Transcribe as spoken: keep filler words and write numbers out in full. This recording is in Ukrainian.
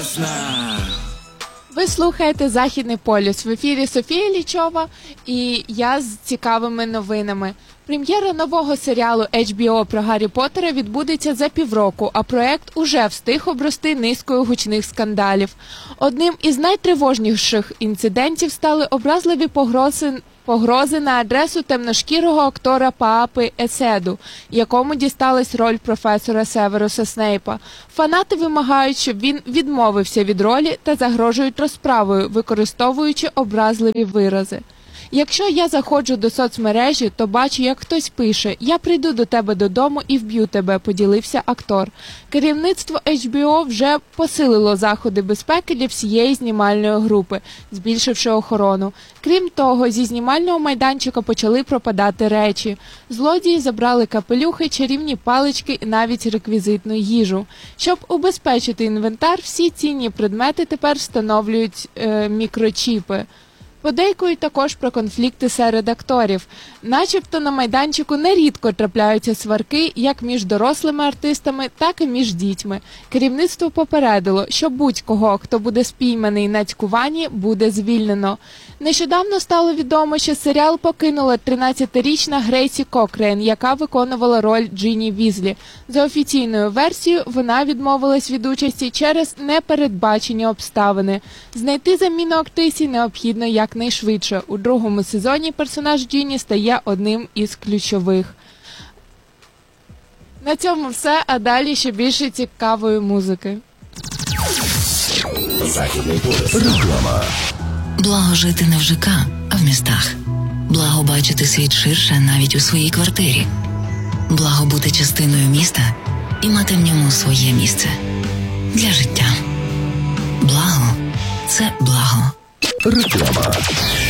весна. Ви слухаєте «Західний полюс». В ефірі Софія Лічова і я з цікавими новинами. Прем'єра нового серіалу ейч бі о про Гаррі Поттера відбудеться за півроку, а проект уже встиг обрости низкою гучних скандалів. Одним із найтривожніших інцидентів стали образливі погрози Погрози на адресу темношкірого актора Паапи Еседу, якому дісталась роль професора Северуса Снейпа. Фанати вимагають, щоб він відмовився від ролі та загрожують розправою, використовуючи образливі вирази. Якщо я заходжу до соцмережі, то бачу, як хтось пише «Я прийду до тебе додому і вб'ю тебе», – поділився актор. Керівництво ейч бі о вже посилило заходи безпеки для всієї знімальної групи, збільшивши охорону. Крім того, зі знімального майданчика почали пропадати речі. Злодії забрали капелюхи, чарівні палички і навіть реквізитну їжу. Щоб убезпечити інвентар, всі цінні предмети тепер встановлюють е, мікрочіпи. Подейкують також про конфлікти серед акторів. Начебто на майданчику нерідко трапляються сварки як між дорослими артистами, так і між дітьми. Керівництво попередило, що будь-кого, хто буде спійманий на цькуванні, буде звільнено. Нещодавно стало відомо, що серіал покинула тринадцятирічна Грейсі Кокрейн, яка виконувала роль Джині Візлі. За офіційною версією, вона відмовилась від участі через непередбачені обставини. Знайти заміну актрисі необхідно якнайшвидше. У другому сезоні персонаж Джині стає одним із ключових. На цьому все, а далі ще більше цікавої музики. Західний полюс. Реклама. Благо жити не в ЖК, а в містах. Благо бачити світ ширше навіть у своїй квартирі. Благо бути частиною міста і мати в ньому своє місце. Для життя. Благо – це благо. Реклама.